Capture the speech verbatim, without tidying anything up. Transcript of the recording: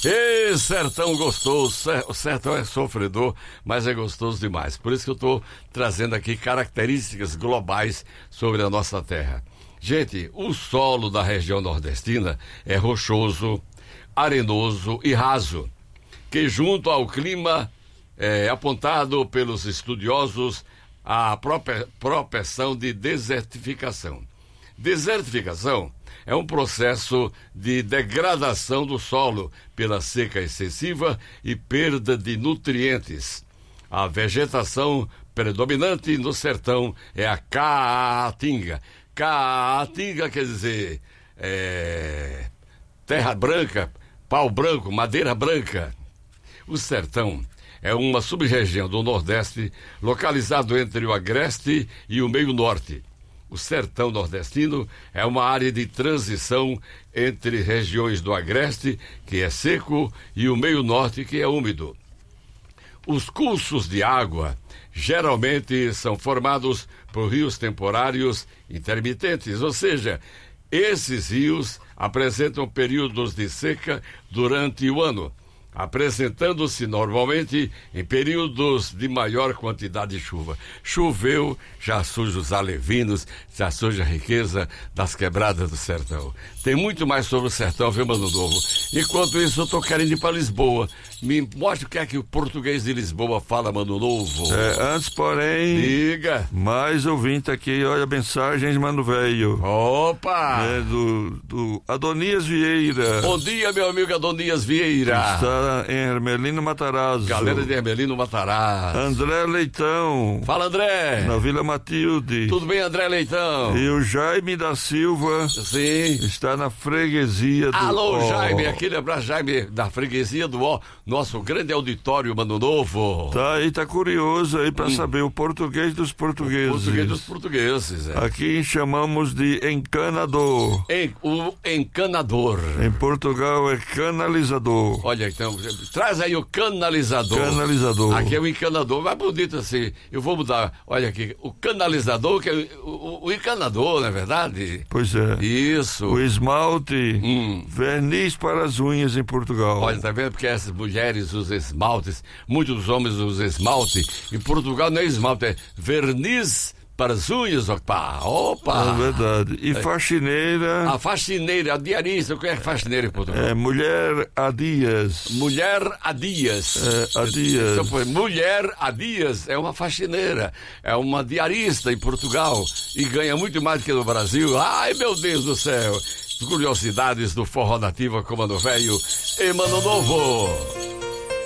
Ê, sertão gostoso, o sertão é sofredor, mas é gostoso demais. Por isso que eu estou trazendo aqui características globais sobre a nossa terra. Gente, o solo da região nordestina é rochoso, arenoso e raso, que junto ao clima é apontado pelos estudiosos a propensão de desertificação. Desertificação é um processo de degradação do solo pela seca excessiva e perda de nutrientes. A vegetação predominante no sertão é a caatinga. Caatinga quer dizer é, terra branca, pau branco, madeira branca. O sertão é uma sub-região do Nordeste localizado entre o Agreste e o Meio-Norte. O sertão nordestino é uma área de transição entre regiões do Agreste, que é seco, e o Meio-Norte, que é úmido. Os cursos de água geralmente são formados por rios temporários intermitentes, ou seja, esses rios apresentam períodos de seca durante o ano, apresentando-se normalmente em períodos de maior quantidade de chuva. Choveu, já surge os alevinos, já surge a riqueza das quebradas do sertão. Tem muito mais sobre o sertão, viu, Mano Novo? Enquanto isso, eu tô querendo ir para Lisboa. Me mostra o que é que o português de Lisboa fala, Mano Novo. É, antes, porém... Diga. Mais ouvinte aqui, olha a mensagem, Mano Velho. Opa! É do, do Adonias Vieira. Bom dia, meu amigo Adonias Vieira. Está em Hermelino Matarazzo. Galera de Hermelino Matarazzo. André Leitão. Fala, André. Na Vila Matilde. Tudo bem, André Leitão? E o Jaime da Silva. Sim. Está na freguesia do Alô, Ó. Jaime, aquele abraço, Jaime, da freguesia do Ó, nosso grande auditório, Mano Novo. Tá aí, tá curioso aí pra hum. saber o português dos portugueses. O português dos portugueses, é. Aqui chamamos de encanador. En, o encanador. Em Portugal é canalizador. Olha, então, traz aí o canalizador. Canalizador. Aqui é o encanador, mas bonito assim. Eu vou mudar, olha aqui, o canalizador, que é o, o, o encanador, não é verdade? Pois é. Isso. O esmalte, hum. verniz para as unhas em Portugal. Olha, tá vendo? Porque essas mulheres usam esmaltes, muitos dos homens usam esmalte. Em Portugal não é esmalte, é verniz para as unhas, opa, opa. É verdade. E faxineira... A faxineira, a diarista, o que é faxineira em Portugal? É mulher há dias. Mulher há dias. É, há dias. Então, pois, mulher há dias é uma faxineira, é uma diarista em Portugal e ganha muito mais do que no Brasil. Ai, meu Deus do céu. Curiosidades do Forró Nativa com Mano Velho e Mano Novo.